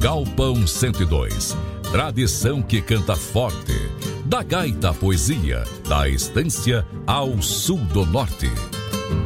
Galpão 102. Tradição que canta forte. Da gaita à poesia, da estância ao sul do norte.